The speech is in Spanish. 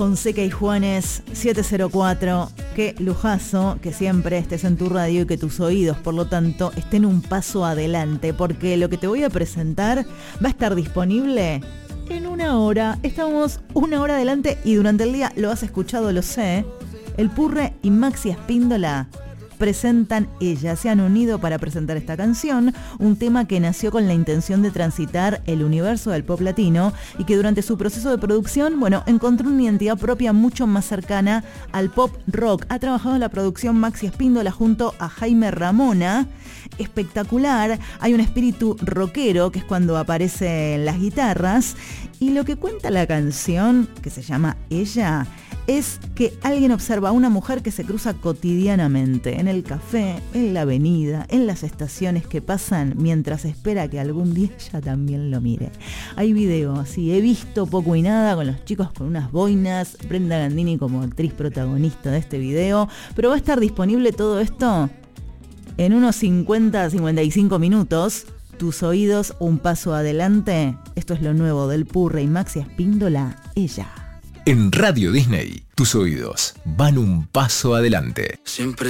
Fonseca y Juanes, 704. Qué lujazo que siempre estés en tu radio y que tus oídos, por lo tanto, estén un paso adelante, porque lo que te voy a presentar va a estar disponible en una hora. Estamos una hora adelante y durante el día lo has escuchado, lo sé. El Purre y Maxi Espíndola presentan Ella. Se han unido para presentar esta canción, un tema que nació con la intención de transitar el universo del pop latino y que durante su proceso de producción, encontró una identidad propia mucho más cercana al pop rock. Ha trabajado en la producción Maxi Espíndola junto a Jaime Ramona. Espectacular, hay un espíritu rockero que es cuando aparecen las guitarras, y lo que cuenta la canción, que se llama Ella, es que alguien observa a una mujer que se cruza cotidianamente en el café, en la avenida, en las estaciones que pasan, mientras espera que algún día ella también lo mire. Hay video así, he visto poco y nada con los chicos con unas boinas, Brenda Gandini como actriz protagonista de este video, pero va a estar disponible todo esto en unos 50-55 minutos. Tus oídos un paso adelante. Esto es lo nuevo del Purre y Maxi Espíndola, Ella. En Radio Disney, tus oídos van un paso adelante. Siempre